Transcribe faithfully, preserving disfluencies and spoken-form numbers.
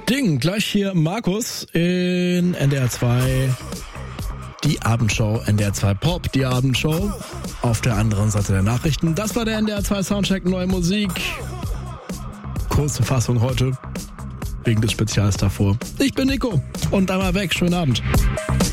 Ding, gleich hier Markus in N D R zwei. Die Abendshow, N D R zwei Pop, die Abendshow. Auf der anderen Seite der Nachrichten. Das war der N D R zwei Soundcheck, neue Musik. Kurze Fassung heute, wegen des Spezials davor. Ich bin Nico und einmal weg. Schönen Abend.